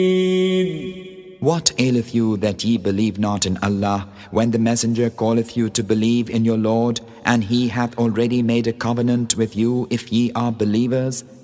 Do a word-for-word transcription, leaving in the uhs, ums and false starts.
What aileth you that ye believe not in Allah, when the Messenger calleth you to believe in your Lord, and He hath already made a covenant with you if ye are believers?